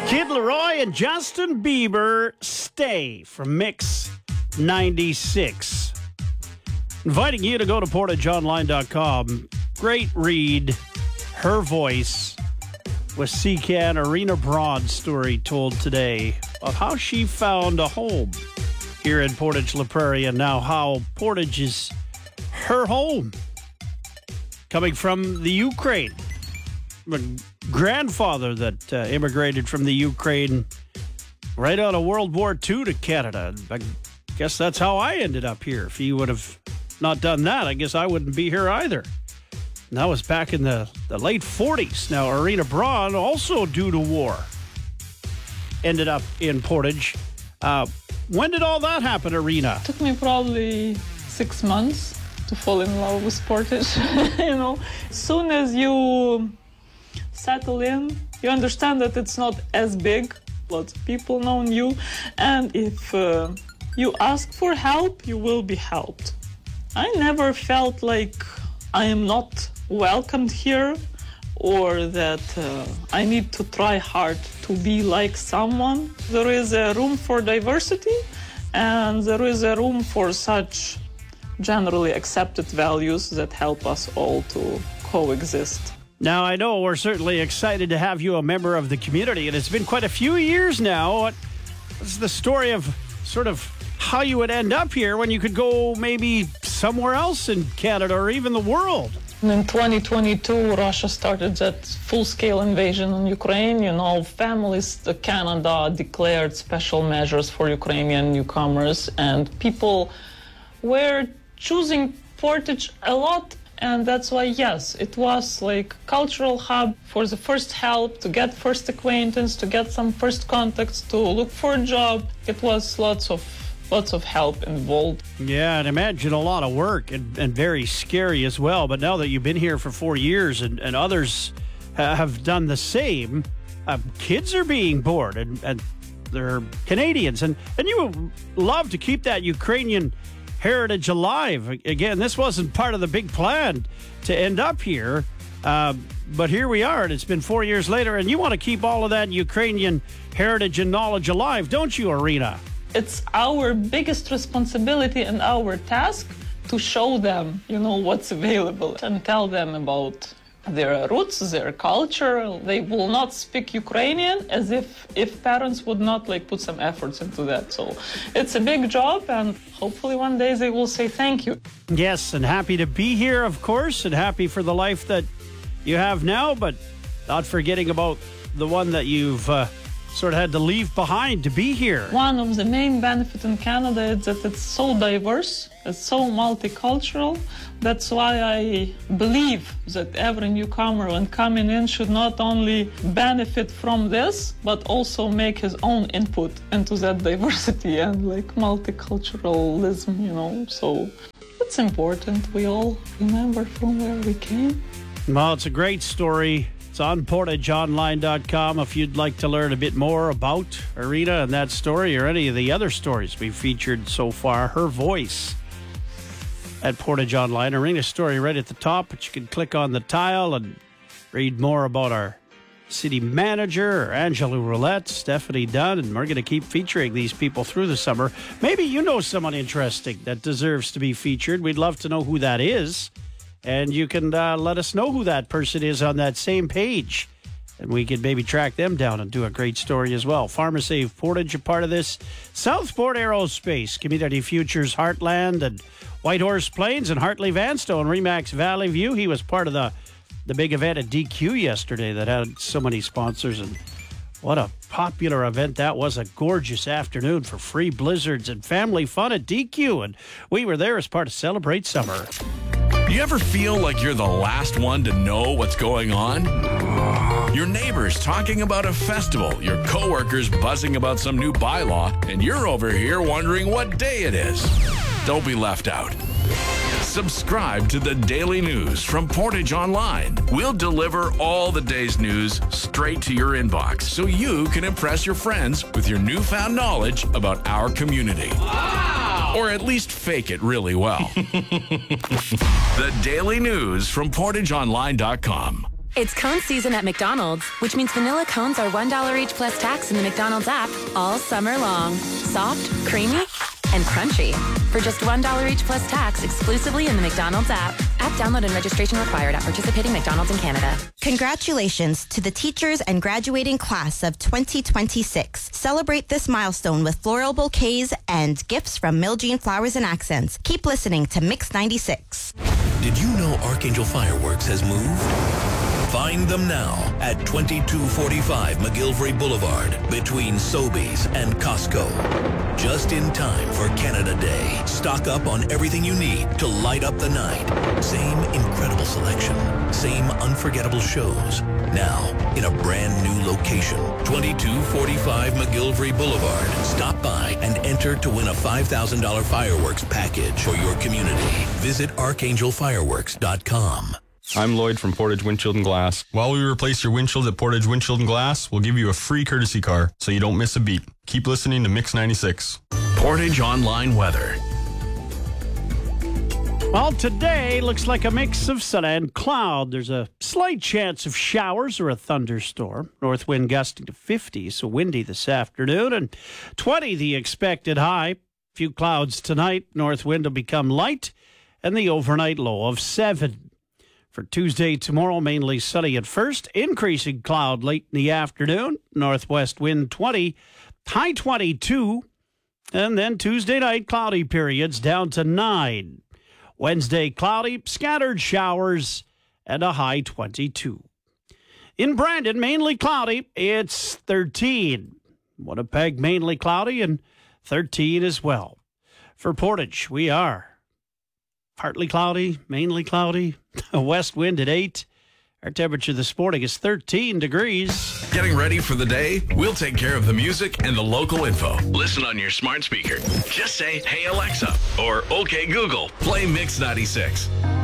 Kid Laroi and Justin Bieber, Stay from Mix 96. Inviting you to go to portageonline.com. Great read. Her voice with CCAN Arena Braun's story told today of how she found a home here in Portage La Prairie and now how Portage is her home. Coming from the Ukraine. My grandfather that immigrated from the Ukraine right out of World War II to Canada. I guess that's how I ended up here. If he would have not done that, I guess I wouldn't be here either. And that was back in the late 40s. Now, Arena Braun, also due to war, ended up in Portage. When did all that happen, Arena? It took me probably 6 months to fall in love with Portage. As soon as you settle in, you understand that it's not as big. Lots of people know you. And if you ask for help, you will be helped. I never felt like I am not welcomed here or that I need to try hard to be like someone. There is a room for diversity and there is a room for such generally accepted values that help us all to coexist. Now, I know we're certainly excited to have you a member of the community, and it's been quite a few years now. What's the story of sort of how you would end up here when you could go maybe somewhere else in Canada or even the world? In 2022, Russia started that full-scale invasion on Ukraine. Families, Canada declared special measures for Ukrainian newcomers, and people were choosing Portage a lot. And that's why, yes, it was like cultural hub for the first help, to get first acquaintance, to get some first contacts, to look for a job. It was lots of help involved. Yeah, and imagine a lot of work and very scary as well. But now that you've been here for 4 years and others have done the same, kids are being born and they're Canadians. And you love to keep that Ukrainian heritage alive. Again, this wasn't part of the big plan to end up here, but here we are, and it's been 4 years later, and you want to keep all of that Ukrainian heritage and knowledge alive, don't you, Arena? It's our biggest responsibility and our task to show them, what's available and tell them about their roots, their culture. They will not speak Ukrainian as if parents would not put some efforts into that. So it's a big job, and hopefully one day they will say thank you. Yes, and happy to be here, of course, and happy for the life that you have now, but not forgetting about the one that you've sort of had to leave behind to be here. One of the main benefits in Canada is that it's so diverse, it's so multicultural. That's why I believe that every newcomer when coming in should not only benefit from this, but also make his own input into that diversity and multiculturalism, So it's important we all remember from where we came. Well, it's a great story. It's on portageonline.com if you'd like to learn a bit more about Arena and that story or any of the other stories we've featured so far. Her voice at Portage Online. Arena's story right at the top, but you can click on the tile and read more about our city manager, Angela Roulette, Stephanie Dunn, and we're going to keep featuring these people through the summer. Maybe you know someone interesting that deserves to be featured. We'd love to know who that is. And you can let us know who that person is on that same page. And we could maybe track them down and do a great story as well. PharmaSave Portage, a part of this. Southport Aerospace, Community Futures Heartland, and Whitehorse Plains, and Hartley Vanstone, Remax Valley View. He was part of the big event at DQ yesterday that had so many sponsors. And what a popular event that was. A gorgeous afternoon for free blizzards and family fun at DQ. And we were there as part of Celebrate Summer. You ever feel like you're the last one to know what's going on? Your neighbors talking about a festival, your coworkers buzzing about some new bylaw, and you're over here wondering what day it is. Don't be left out. Subscribe to the Daily News from Portage Online. We'll deliver all the day's news straight to your inbox so you can impress your friends with your newfound knowledge about our community. Wow! Or at least fake it really well. The Daily News from portageonline.com. It's cone season at McDonald's, which means vanilla cones are $1 each plus tax in the McDonald's app all summer long. Soft, creamy, and crunchy. For just $1 each plus tax exclusively in the McDonald's app. App download and registration required at participating McDonald's in Canada. Congratulations to the teachers and graduating class of 2026. Celebrate this milestone with floral bouquets and gifts from Miljean Flowers and Accents. Keep listening to Mix 96. Did you know Archangel Fireworks has moved? Find them now at 2245 McGillivray Boulevard between Sobeys and Costco. Just in time for Canada Day. Stock up on everything you need to light up the night. Same incredible selection. Same unforgettable shows. Now in a brand new location. 2245 McGillivray Boulevard. Stop by and enter to win a $5,000 fireworks package for your community. Visit archangelfireworks.com. I'm Lloyd from Portage Windshield and Glass. While we replace your windshield at Portage Windshield and Glass, we'll give you a free courtesy car so you don't miss a beat. Keep listening to Mix 96. Portage Online Weather. Well, today looks like a mix of sun and cloud. There's a slight chance of showers or a thunderstorm. North wind gusting to 50, so windy this afternoon, and 20 the expected high. Few clouds tonight. North wind will become light, and the overnight low of 7. For Tuesday, tomorrow, mainly sunny at first, increasing cloud late in the afternoon, northwest wind 20, high 22, and then Tuesday night, cloudy periods down to 9. Wednesday, cloudy, scattered showers, and a high 22. In Brandon, mainly cloudy, it's 13. Winnipeg, mainly cloudy, and 13 as well. For Portage, we are partly cloudy, mainly cloudy, a west wind at 8. Our temperature this morning is 13 degrees. Getting ready for the day? We'll take care of the music and the local info. Listen on your smart speaker. Just say, "Hey Alexa," or "Okay Google, play Mix 96."